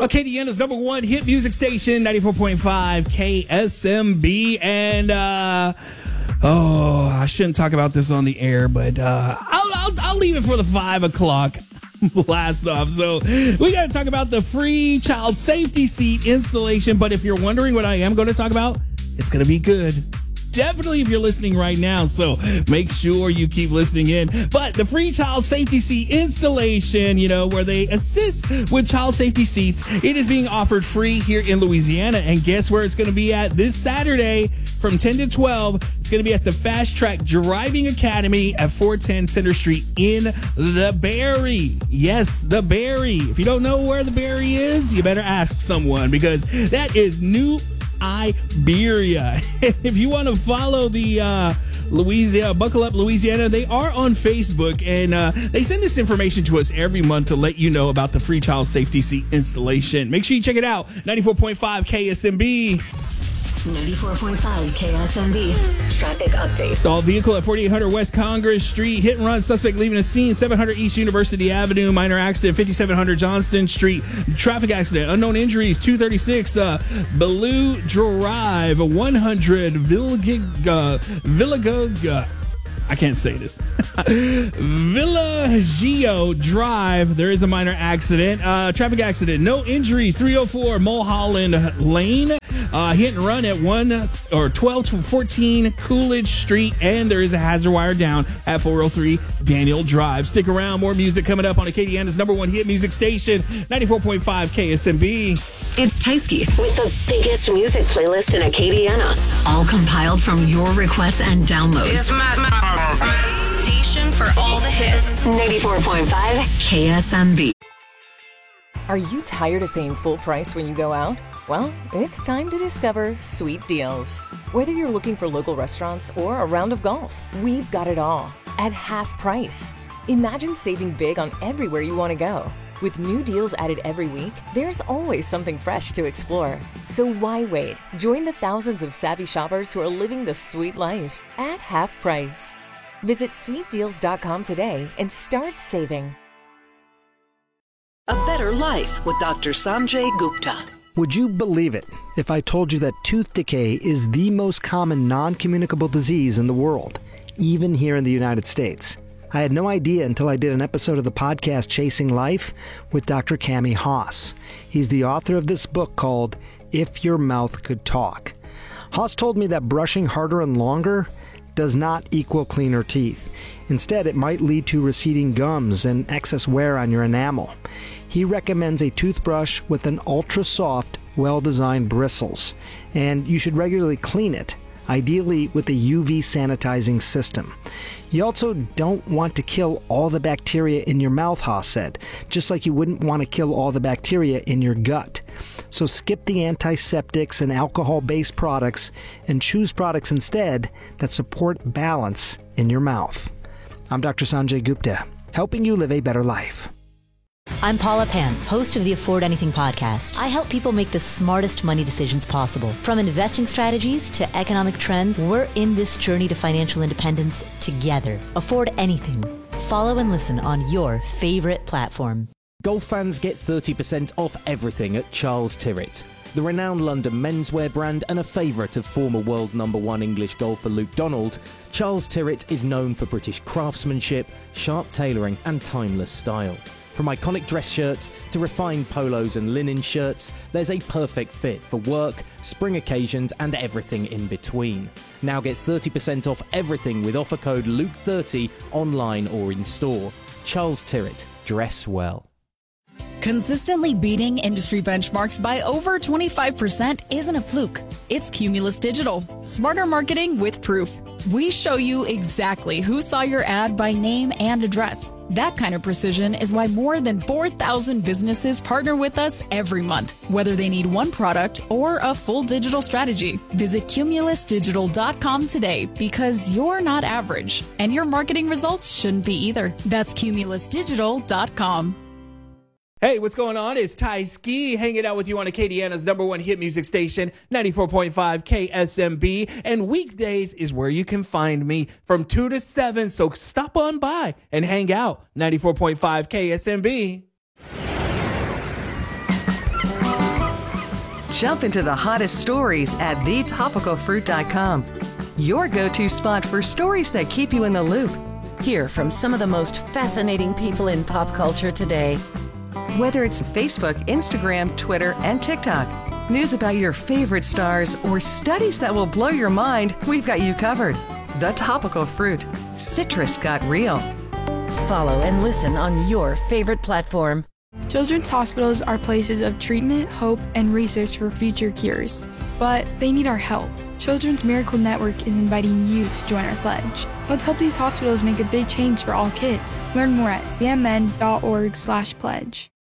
Acadiana's number one hit music station, 94.5 KSMB. And, I shouldn't talk about this on the air, but I'll leave it for the 5 o'clock blast off. So we got to talk about the free child safety seat installation. But if you're wondering what I am going to talk about, it's going to be good. Definitely if you're listening right now, so make sure you keep listening in. But the free child safety seat installation, where they assist with child safety seats, it is being offered free here in Louisiana. And guess where it's going to be at this Saturday from 10 to 12? It's going to be at the Fast Track Driving Academy at 410 Center Street in the Berry. Yes, the Berry. If you don't know where the Berry is, you better ask someone, because that is New Iberia. If you want to follow the Louisiana, Buckle Up Louisiana, they are on Facebook, and they send this information to us every month to let you know about the free child safety seat installation. Make sure you check it out. 94.5 KSMB. 94.5 KSMB. Traffic update. Stalled vehicle at 4800 West Congress Street. Hit and run. Suspect leaving the scene. 700 East University Avenue. Minor accident. 5700 Johnston Street. Traffic accident. Unknown injuries. 236 Bellew Drive. 100 Villagoga. I can't say this. Villaggio Drive. There is a minor accident. Traffic accident. No injuries. 304 Mulholland Lane. Hit and run at 12 to 14 Coolidge Street. And there is a hazard wire down at 403 Daniel Drive. Stick around. More music coming up on Acadiana's number one hit music station, 94.5 KSMB. It's Tysky with the biggest music playlist in Acadiana. All compiled from your requests and downloads. It's my station for all the hits. 94.5 KSMB. Are you tired of paying full price when you go out? Well, it's time to discover Sweet Deals. Whether you're looking for local restaurants or a round of golf, we've got it all at half price. Imagine saving big on everywhere you want to go. With new deals added every week, there's always something fresh to explore. So why wait? Join the thousands of savvy shoppers who are living the sweet life at half price. Visit sweetdeals.com today and start saving. A Better Life with Dr. Sanjay Gupta. Would you believe it if I told you that tooth decay is the most common non-communicable disease in the world, even here in the United States? I had no idea until I did an episode of the podcast Chasing Life with Dr. Cami Haas. He's the author of this book called If Your Mouth Could Talk. Haas told me that brushing harder and longer does not equal cleaner teeth. Instead, it might lead to receding gums and excess wear on your enamel. He recommends a toothbrush with an ultra-soft, well-designed bristles, and you should regularly clean it, ideally with a UV sanitizing system. You also don't want to kill all the bacteria in your mouth, Haas said, just like you wouldn't want to kill all the bacteria in your gut. So skip the antiseptics and alcohol-based products and choose products instead that support balance in your mouth. I'm Dr. Sanjay Gupta, helping you live a better life. I'm Paula Pan, host of the Afford Anything podcast. I help people make the smartest money decisions possible. From investing strategies to economic trends, we're in this journey to financial independence together. Afford Anything. Follow and listen on your favorite platform. Golf fans get 30% off everything at Charles Tyrwhitt. The renowned London menswear brand and a favourite of former world #1 English golfer Luke Donald, Charles Tyrwhitt is known for British craftsmanship, sharp tailoring and timeless style. From iconic dress shirts to refined polos and linen shirts, there's a perfect fit for work, spring occasions and everything in between. Now get 30% off everything with offer code LUKE30 online or in store. Charles Tyrwhitt, dress well. Consistently beating industry benchmarks by over 25% isn't a fluke. It's Cumulus Digital. Smarter marketing with proof. We show you exactly who saw your ad by name and address. That kind of precision is why more than 4,000 businesses partner with us every month, whether they need one product or a full digital strategy. Visit cumulusdigital.com today because you're not average, and your marketing results shouldn't be either. That's cumulusdigital.com. Hey, what's going on? It's Ty Ski hanging out with you on Acadiana's #1 hit music station, 94.5 KSMB. And weekdays is where you can find me from 2 to 7. So stop on by and hang out. 94.5 KSMB. Jump into the hottest stories at thetopicalfruit.com. Your go-to spot for stories that keep you in the loop. Hear from some of the most fascinating people in pop culture today. Whether it's Facebook, Instagram, Twitter, and TikTok, news about your favorite stars, or studies that will blow your mind, we've got you covered. The Topical Fruit. Citrus got real. Follow and listen on your favorite platform. Children's hospitals are places of treatment, hope, and research for future cures. But they need our help. Children's Miracle Network is inviting you to join our pledge. Let's help these hospitals make a big change for all kids. Learn more at cmn.org/pledge.